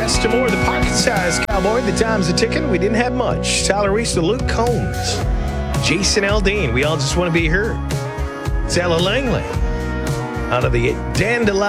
yes to more. The pocket-sized cowboy. The time's a-ticking. We didn't have much. Tyler Reese, Luke Combs, Jason Aldean. We all just want to be heard. It's Ella Langley out of the Dandelion